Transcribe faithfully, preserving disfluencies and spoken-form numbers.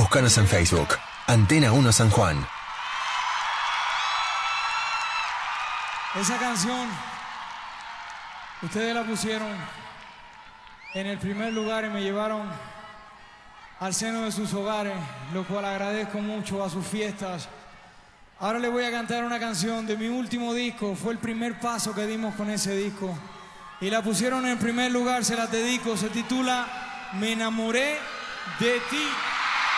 Búscanos en Facebook. Antena uno San Juan. Esa canción, ustedes la pusieron en el primer lugar y me llevaron al seno de sus hogares, lo cual agradezco mucho, a sus fiestas. Ahora les voy a cantar una canción de mi último disco, fue el primer paso que dimos con ese disco. Y la pusieron en primer lugar, se las dedico, se titula Me enamoré de ti.